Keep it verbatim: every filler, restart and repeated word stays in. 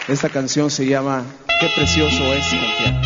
Esta canción se llama Qué precioso es confiar.